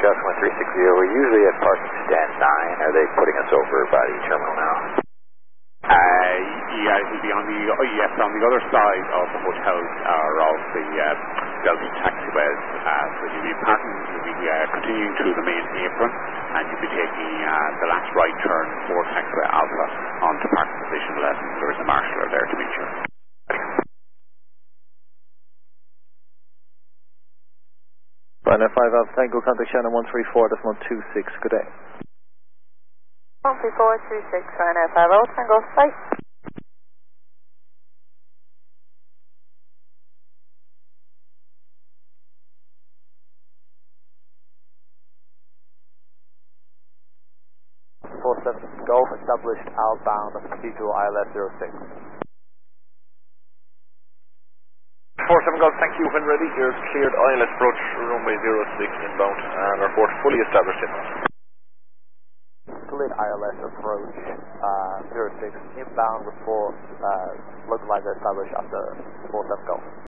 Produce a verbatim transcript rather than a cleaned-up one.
Gus one three six zero, we're usually at parking stand nine. Are they putting us over by the terminal now? Uh, yeah, it will be on the, oh yes, on the other side of the hotels or of the uh, Delta taxiways. Uh, so you'll be parking, you'll be uh, continuing through the main apron, and you'll be taking uh, the last right turn for taxiway Alpha onto parking position eleven. There is a marshaller there to meet you. Ryanair five Alpha Tango, contact Shannon one three four decimal two six, good day. one three four two six, Ryanair five Alpha Tango, bye. four seven Golf, established outbound of Cathedral I L S zero six. four seven Golf, thank you. When ready, you're cleared I L S approach runway zero six inbound and report fully established inbound. Cleared I L S approach uh, zero six inbound report uh, localizer established after four seven Golf.